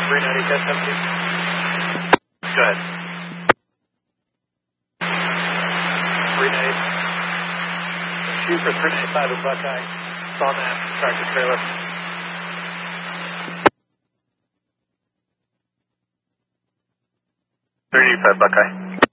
390, test 17. Go ahead. 390. Shoot for 395 at Buckeye. It's on that tractor trailer. 395 Buckeye.